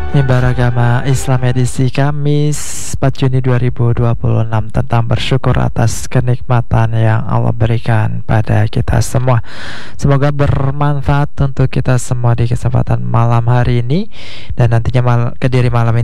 Mimbar Agama Islam edisi Kamis 4 Juni 2026 tentang bersyukur atas kenikmatan yang Allah berikan pada kita semua. Semoga bermanfaat untuk kita semua di kesempatan malam hari ini dan nantinya Kediri malam ini